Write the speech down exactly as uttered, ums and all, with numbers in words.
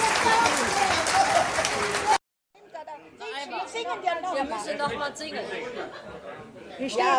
Singen wir noch. Wir müssen noch mal singen. Ja,